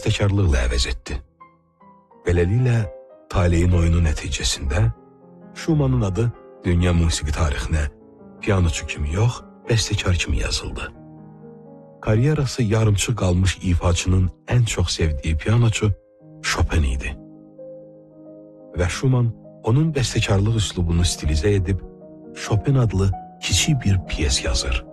bəstəkarlıqla əvəz etdi. Beləliklə, taleyin oyunu nəticəsində Schumannın adı dünya musiqi tarixinə pianoçu kimi yox, bəstəkar kimi yazıldı. Karyerası yarımçıq qalmış ifaçının ən çox sevdiyi pianoçu Chopin idi. Və Schumann onun bəstəkarlıq üslubunu stilizə edib Chopin adlı kiçik bir piyes yazır.